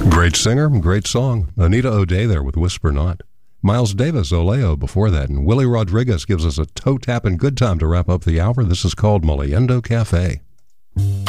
Great singer, great song. Anita O'Day there with Whisper Not. Miles Davis, Oleo before that. And Willie Rodriguez gives us a toe-tapping good time to wrap up the hour. This is called Moliendo Cafe.